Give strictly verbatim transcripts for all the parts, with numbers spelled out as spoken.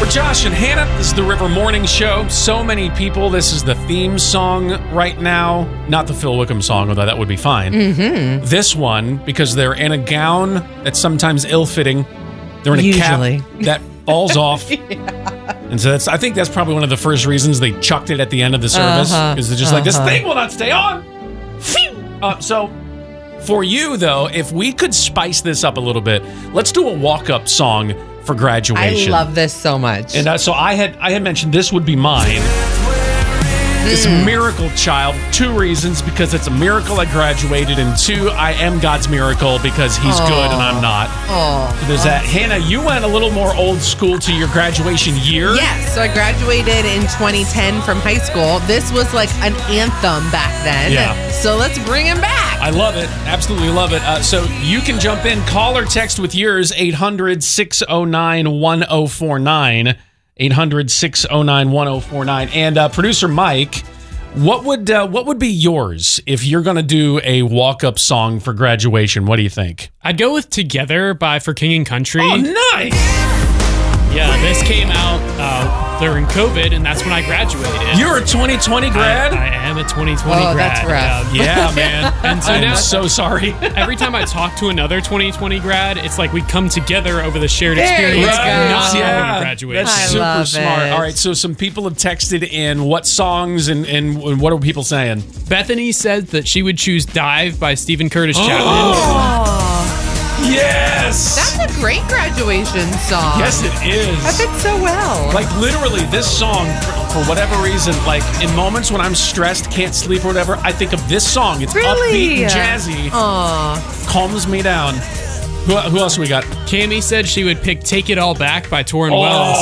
Josh and Hannah, this is the River Morning Show. So many people, this is the theme song right now. Not the Phil Wickham song, although that would be fine. Mm-hmm. This one, because they're in a gown that's sometimes ill-fitting. They're in a Usually. cap that falls off. Yeah. And so that's, I think that's probably one of the first reasons they chucked it at the end of the service. Because Uh-huh. they're just uh-huh. like, this thing will not stay on. Uh, so for you, though, if we could spice this up a little bit, let's do a walk-up song for graduation. I love this so much. And uh, so I had I had mentioned this would be mine. This Mm. miracle child. Two reasons: because it's a miracle I graduated, and two, I am God's miracle because He's Aww. good and I'm not. Oh, So there's that. Hannah, you went a little more old school to your graduation year. yes. So I graduated in twenty ten from high school. This was like an anthem back then. Yeah. So let's bring him back. I love it. Absolutely love it. Uh, so you can jump in, call or text with yours, eight hundred, six oh nine, one oh four nine. eight hundred, six oh nine, one oh four nine. And uh, producer Mike, what would uh, what would be yours if you're going to do a walk-up song for graduation? What do you think? I'd go with Together by For King and Country. Oh, nice. Yeah, this came out uh, during COVID, and that's when I graduated. You're a twenty twenty grad? I, I am a twenty twenty Oh, grad. that's rough. Yeah, man. And so I'm now, so sorry. every time I talk to another twenty twenty grad, it's like we come together over the shared There you experience of go. not Yeah. having a graduation. That's I super love smart. it. All right, so some people have texted in what songs and, and, and what are people saying? Bethany said that she would choose Dive by Stephen Curtis Chapman. Oh, Yes! that's a great graduation song. Yes, it is. That fits so well. Like, literally, this song, for, for whatever reason, like, in moments when I'm stressed, can't sleep or whatever, I think of this song. It's Really? upbeat and jazzy. Aw. Calms me down. Who, who else we got? Cammie said she would pick Take It All Back by Torrin Oh, Wells.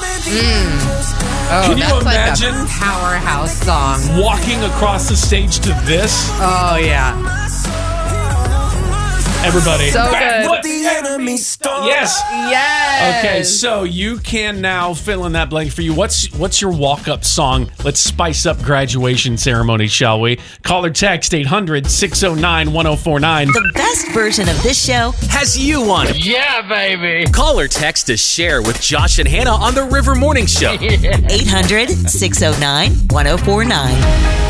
Oh, Can you that's imagine? like a powerhouse song. walking across the stage to this. Oh, yeah. Everybody. So Back good. what the enemy stole. Yes. Yes. Okay, so you can now fill in that blank for you. What's what's your walk-up song? Let's spice up graduation ceremony, shall we? Call or text eight hundred, six oh nine, one oh four nine. The best version of this show Has you on it. Yeah, baby. Call or text to share with Josh and Hannah on the River Morning Show. eight hundred, six oh nine, one oh four nine.